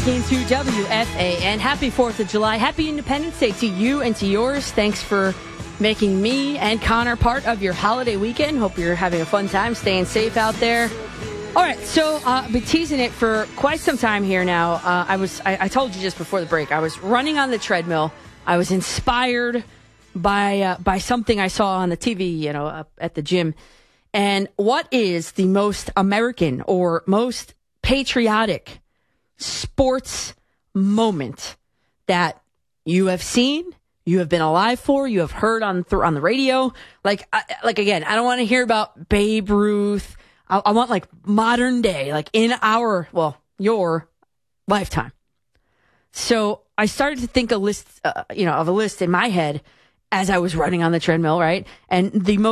listening to WFA, and happy 4th of July. Happy Independence Day to you and to yours. Thanks for making me and Connor part of your holiday weekend. Hope you're having a fun time, staying safe out there. All right, so I've been teasing it for quite some time here now. I told you just before the break, I was running on the treadmill. I was inspired by something I saw on the TV, up at the gym. And what is the most American or most patriotic sports moment that you have seen, you have been alive for, you have heard on the radio? Again, I don't want to hear about Babe Ruth. I want modern day, in your lifetime. So I started to think of a list in my head as I was running on the treadmill, right? And the most